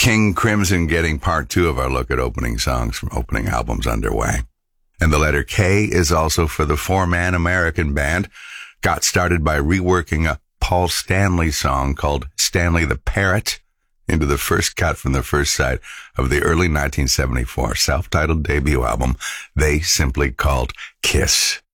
King Crimson getting part 2 of our look at opening songs from opening albums underway. And the letter K is also for the 4-man American band. Got started by reworking a Paul Stanley song called Stanley the Parrot into the first cut from the first side of the early 1974 self-titled debut album they simply called Kiss.